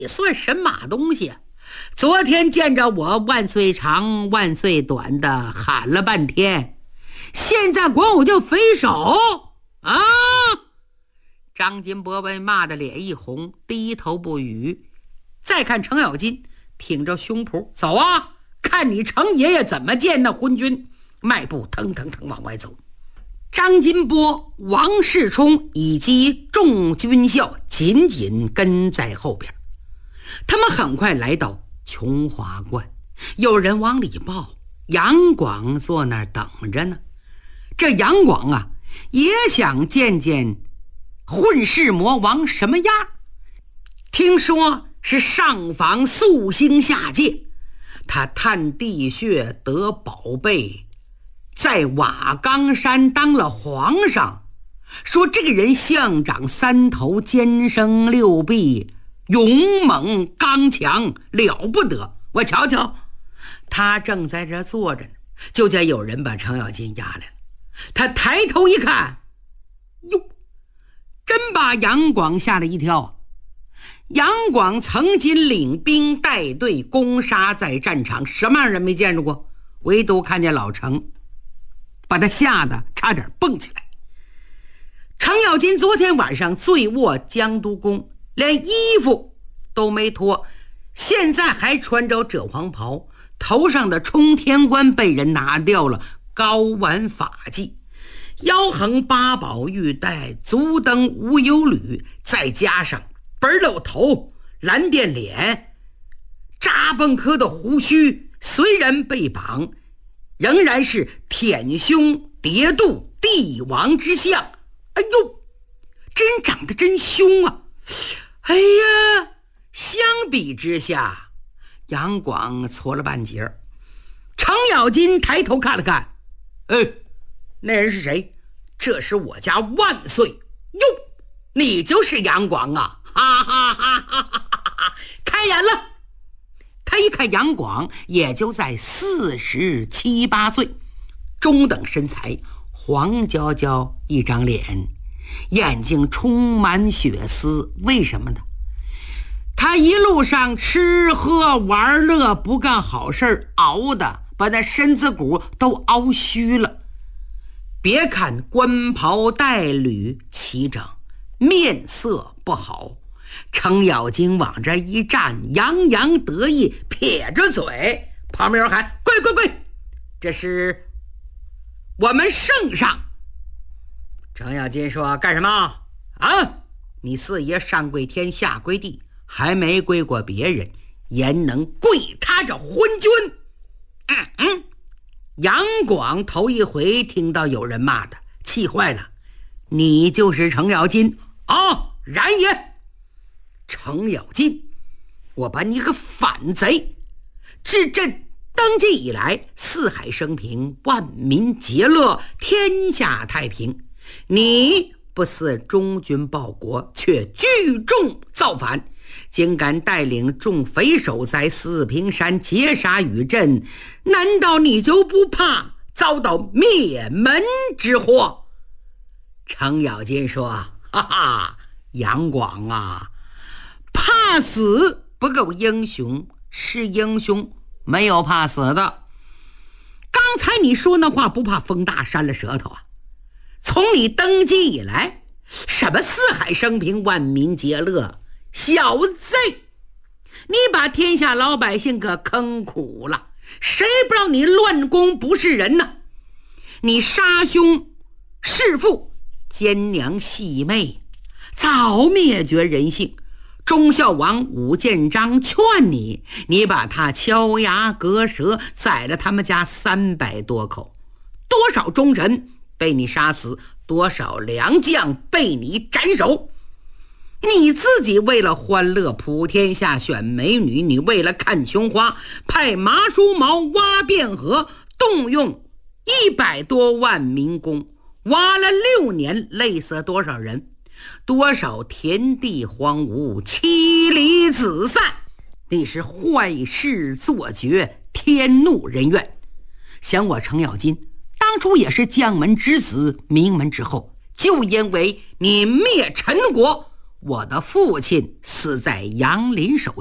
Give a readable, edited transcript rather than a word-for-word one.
你算什么东西啊？昨天见着我万岁长万岁短的喊了半天，现在管我叫匪首啊！张金波被骂得脸一红，低头不语。再看程咬金挺着胸脯，走啊，看你程爷爷怎么见那昏君。迈步腾腾腾往外走。张金波、王世充以及众军校紧紧跟在后边。他们很快来到琼华观，有人往里报，杨广坐那儿等着呢。这杨广啊，也想见见混世魔王什么样，听说是上访肃清下界，他探地穴得宝贝，在瓦岗山当了皇上，说这个人象长三头，尖生六臂，勇猛刚强，了不得。我瞧瞧，他正在这坐着呢，就见有人把程咬金押来了。他抬头一看，哟，真把杨广吓了一跳。杨广曾经领兵带队攻杀在战场，什么样人没见着过，唯独看见老程，把他吓得差点蹦起来。程咬金昨天晚上醉卧江都宫，连衣服都没脱，现在还穿着赭黄袍，头上的冲天冠被人拿掉了，高挽发髻，腰横八宝玉带，足蹬无忧履，再加上本露头，蓝靛脸，扎崩科的胡须，虽然被绑，仍然是舔胸叠肚帝王之相。哎呦，这人长得真凶啊！哎呀，相比之下，杨广挫了半截。程咬金抬头看了看，那人是谁？这是我家万岁哟！你就是杨广啊！哈哈哈哈哈哈！开眼了。他一看杨广也就在47、8岁，中等身材，黄焦焦一张脸，眼睛充满血丝。为什么呢？他一路上吃喝玩乐，不干好事，熬的把那身子骨都熬虚了。别看官袍带履齐整，面色不好。程咬金往这一站，洋洋得意，撇着嘴，旁边喊：跪跪跪！这是我们圣上。程咬金说：干什么啊？你四爷上跪天下跪地，还没跪过别人，焉能跪他这昏君？杨广头一回听到有人骂他，气坏了。你就是程咬金？然也。程咬金，我把你个反贼！至朕登基以来，四海升平，万民皆乐，天下太平。你不思忠君报国，却聚众造反，竟敢带领众匪首在四平山劫杀于朕，难道你就不怕遭到灭门之祸？程咬金说：哈哈，杨广啊，怕死不够英雄，是英雄没有怕死的。刚才你说那话不怕风大扇了舌头啊？从你登基以来，什么四海升平，万民皆乐，小贼，你把天下老百姓可坑苦了，谁不知道你乱攻不是人呢？你杀兄弑父，奸娘戏妹，早灭绝人性。忠孝王武建章劝你，你把他敲牙割舌，宰了他们家300多口，多少忠臣被你杀死，多少良将被你斩首。你自己为了欢乐普天下选美女，你为了看琼花派麻叔毛挖汴河，动用100多万民工，挖了6年，累死了多少人？多少田地荒芜，妻离子散。你是坏事做绝，天怒人怨。想我程咬金当初也是将门之子，名门之后，就因为你灭陈国， 我的父亲死在杨林手